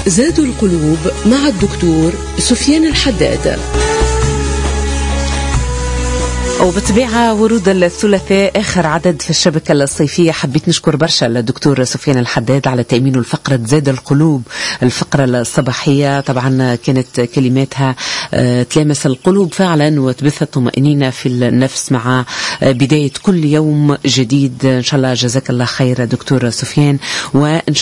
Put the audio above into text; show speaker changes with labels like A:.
A: زاد القلوب مع الدكتور سفيان الحداد.
B: وبالطبيعة ورود الثلاثاء آخر عدد في الشبكة الصيفية. حبيت نشكر برشا الدكتور سفيان الحداد على تأمين الفقرة زاد القلوب، الفقرة الصباحية. طبعا كانت كلماتها تلامس القلوب فعلا وتبث الطمأنينة في النفس مع بداية كل يوم جديد. إن شاء الله جزاك الله خير دكتور سفيان، وإن